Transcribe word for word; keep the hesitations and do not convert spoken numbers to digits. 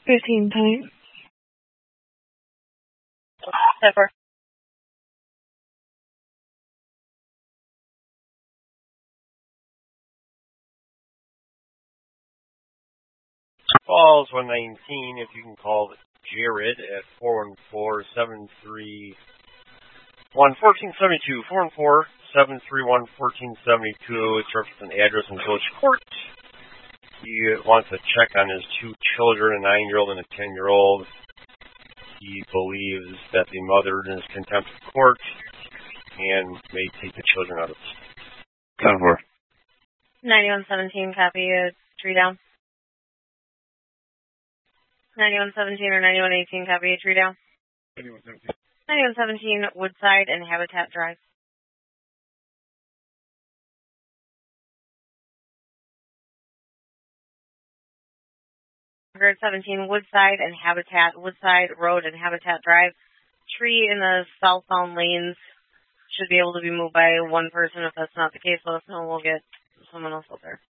fifteen times. Pepper. Falls one nineteen, if you can call Jared at four one four, seven three one, one four seven two, four one four, seven three one, one four seven two. It's reference an address in Village Court. He wants to check on his two children, a nine-year-old and a ten-year-old. He believes that the mother is contempt of court and may take the children out of the state. ten four. ninety-one seventeen, copy, uh, three down. ninety-one seventeen or ninety-one eighteen, copy, three down. ninety-one seventeen. ninety-one seventeen, Woodside and Habitat Drive. seventeen, Woodside and Habitat, Woodside Road and Habitat Drive. Tree in the southbound lanes should be able to be moved by one person. If that's not the case, let us know. We'll get someone else out there.